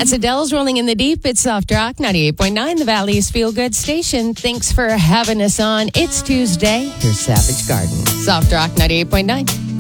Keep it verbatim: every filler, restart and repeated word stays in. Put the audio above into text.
That's Adele's Rolling in the Deep. It's Soft Rock ninety-eight point nine, the Valley's Feel Good station. Thanks for having us on. It's Tuesday. Here's Savage Garden. Soft Rock ninety-eight point nine.